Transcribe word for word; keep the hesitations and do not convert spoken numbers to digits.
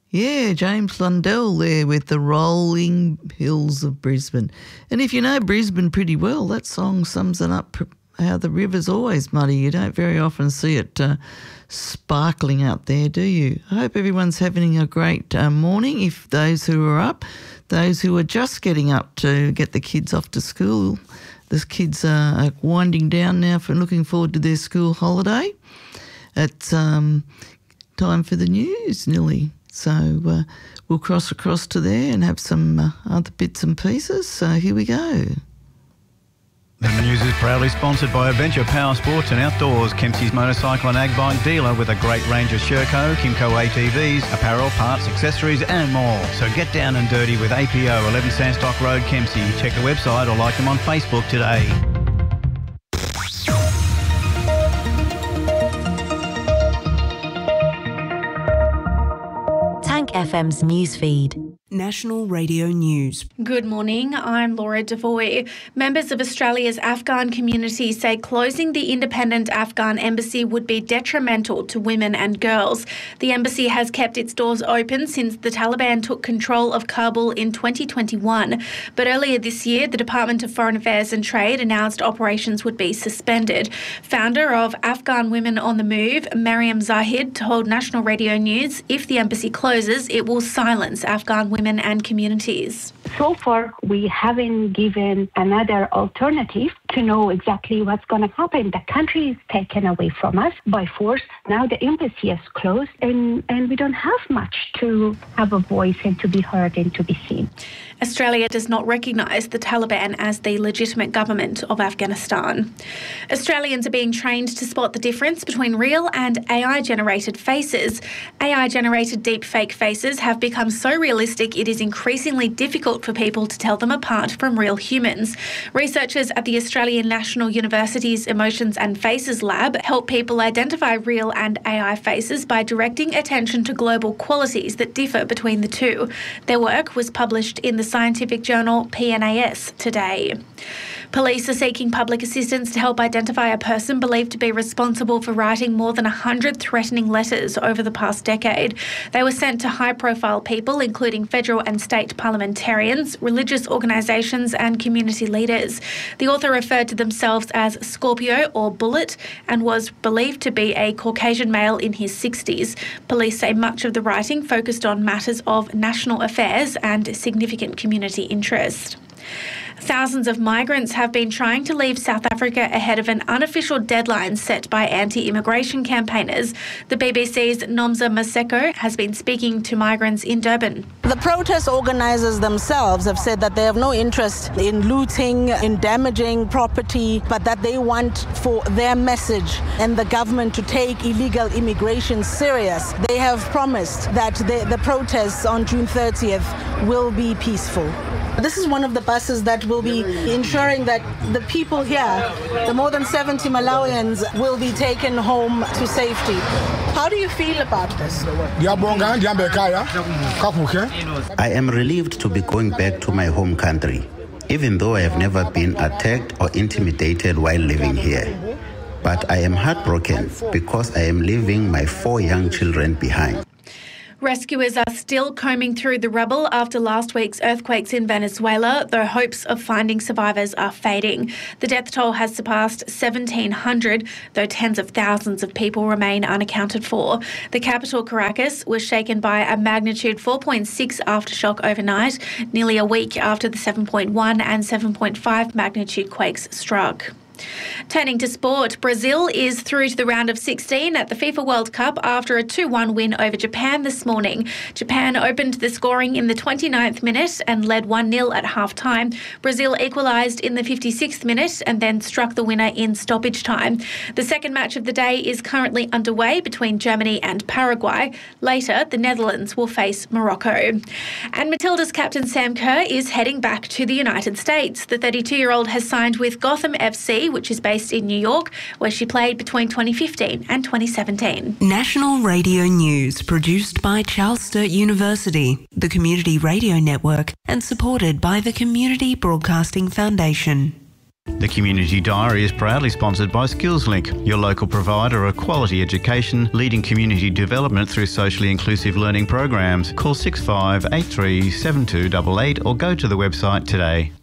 Yeah, James Lundell there with the Rolling Hills of Brisbane. And if you know Brisbane pretty well, that song sums it up, how the river's always muddy. You don't very often see it uh, sparkling out there, do you? I hope everyone's having a great uh, morning, if those who are up, those who are just getting up to get the kids off to school. The kids are winding down now for looking forward to their school holiday. It's um, time for the news, nearly. So uh, we'll cross across to there and have some uh, other bits and pieces. So here we go. The news is proudly sponsored by Adventure Power Sports and Outdoors, Kempsey's motorcycle and ag bike dealer with a great range of Sherco, Kimco A T Vs, apparel, parts, accessories and more. So get down and dirty with A P O, eleven Sandstock Road, Kempsey. Check the website or like them on Facebook today. Tank F M's newsfeed. National Radio News. Good morning, I'm Laura Devoy. Members of Australia's Afghan community say closing the independent Afghan embassy would be detrimental to women and girls. The embassy has kept its doors open since the Taliban took control of Kabul in twenty twenty-one. But earlier this year, the Department of Foreign Affairs and Trade announced operations would be suspended. Founder of Afghan Women on the Move, Mariam Zahid, told National Radio News if the embassy closes, it will silence Afghan women and communities. So far, we haven't given another alternative to know exactly what's going to happen. The country is taken away from us by force. Now the embassy is closed and, and we don't have much to have a voice and to be heard and to be seen. Australia does not recognise the Taliban as the legitimate government of Afghanistan. Australians are being trained to spot the difference between real and A I-generated faces. A I-generated deepfake faces have become so realistic it is increasingly difficult for people to tell them apart from real humans. Researchers at the Australian National University's Emotions and Faces Lab help people identify real and A I faces by directing attention to global qualities that differ between the two. Their work was published in the scientific journal P N A S today. Police are seeking public assistance to help identify a person believed to be responsible for writing more than one hundred threatening letters over the past decade. They were sent to high-profile people, including federal and state parliamentarians, religious organisations and community leaders. The author referred to themselves as Scorpio or Bullet and was believed to be a Caucasian male in his sixties. Police say much of the writing focused on matters of national affairs and significant community interest. Thousands of migrants have been trying to leave South Africa ahead of an unofficial deadline set by anti-immigration campaigners. The B B C's Nomza Maseko has been speaking to migrants in Durban. The protest organisers themselves have said that they have no interest in looting, in damaging property, but that they want for their message and the government to take illegal immigration serious. They have promised that the, the protests on June thirtieth will be peaceful. This is one of the buses that will be ensuring that the people here, the more than seventy Malawians, will be taken home to safety. How do you feel about this? I am relieved to be going back to my home country, even though I have never been attacked or intimidated while living here. But I am heartbroken because I am leaving my four young children behind. Rescuers are still combing through the rubble after last week's earthquakes in Venezuela, though hopes of finding survivors are fading. The death toll has surpassed seventeen hundred, though tens of thousands of people remain unaccounted for. The capital, Caracas, was shaken by a magnitude four point six aftershock overnight, nearly a week after the seven point one and seven point five magnitude quakes struck. Turning to sport, Brazil is through to the round of sixteen at the FIFA World Cup after a two one win over Japan this morning. Japan opened the scoring in the twenty-ninth minute and led one nil at half-time. Brazil equalised in the fifty-sixth minute and then struck the winner in stoppage time. The second match of the day is currently underway between Germany and Paraguay. Later, the Netherlands will face Morocco. And Matilda's captain Sam Kerr is heading back to the United States. The thirty-two-year-old has signed with Gotham F C, which is based in New York, where she played between twenty fifteen and twenty seventeen. National Radio News, produced by Charles Sturt University, the Community Radio Network, and supported by the Community Broadcasting Foundation. The Community Diary is proudly sponsored by SkillsLink, your local provider of quality education, leading community development through socially inclusive learning programs. Call six five eight three seven two eight eight or go to the website today.